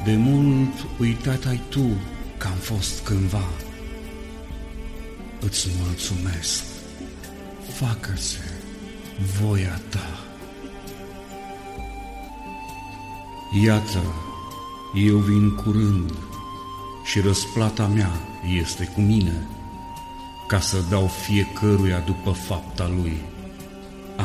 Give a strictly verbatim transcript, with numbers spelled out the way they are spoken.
De mult uitat ai tu că-am fost cândva. Îți mulțumesc, facă-se voia ta. Iată, eu vin curând și răsplata mea este cu mine, ca să dau fiecăruia după fapta lui.